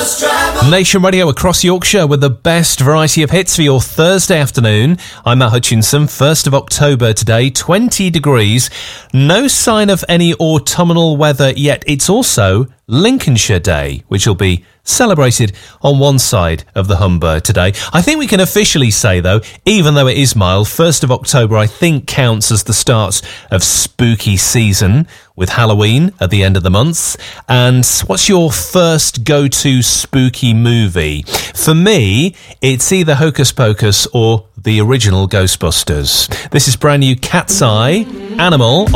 Nation Radio across Yorkshire with the best variety of hits for your Thursday afternoon. I'm Matt Hutchinson. 1st of October today, 20 degrees. No sign of any autumnal weather yet. It's also Lincolnshire Day, which will be celebrated on one side of the Humber today. I think we can officially say, though, even though it is mild, 1st of October I think counts as the start of spooky season, with Halloween at the end of the month. And what's your first go-to spooky movie? For me, it's either Hocus Pocus or the original Ghostbusters. This is brand new Cat's Eye, Animal